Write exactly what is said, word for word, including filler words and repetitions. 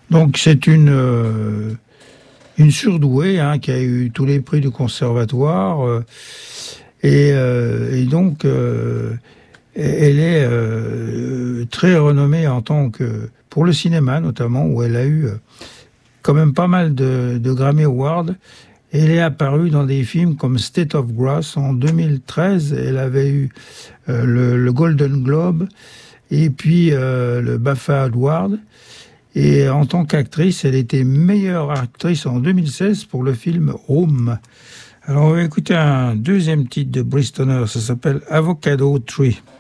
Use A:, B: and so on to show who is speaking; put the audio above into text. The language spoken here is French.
A: Donc c'est une euh, une surdouée hein, qui a eu tous les prix du conservatoire euh, et, euh, et donc euh, elle est euh, très renommée en tant que pour le cinéma notamment où elle a eu euh, quand même pas mal de, de Grammy Awards. Elle est apparue dans des films comme State of Grace en deux mille treize. Elle avait eu euh, le, le Golden Globe et puis euh, le BAFTA Award. Et en tant qu'actrice, elle était meilleure actrice en deux mille seize pour le film Home. Alors on va écouter un deuxième titre de Bryce Stoner, ça s'appelle Avocado Tree.